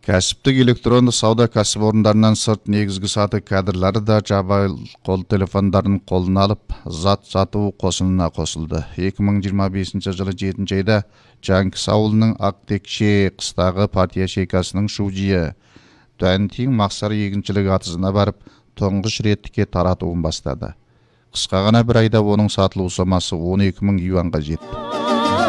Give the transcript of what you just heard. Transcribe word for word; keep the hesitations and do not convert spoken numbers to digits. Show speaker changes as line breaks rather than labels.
Кәсіптік электронды сауда кәсіпорындарынан сырт негізгі саты кадрлары да жабайы қол телефондарын қолына алып, зат сату қосынына қосылды. екі мың жиырма бесінші жылы жетінші айда Жанкис ауылының Ақтекше қыстағы партия шекасының шужиы Дуантин мақсар егіншілік атызына барып, тоңғыш реттіке таратуын бастады. Қысқа ғана бір айда оның сатылу сомасы он екі мың юанға жетті.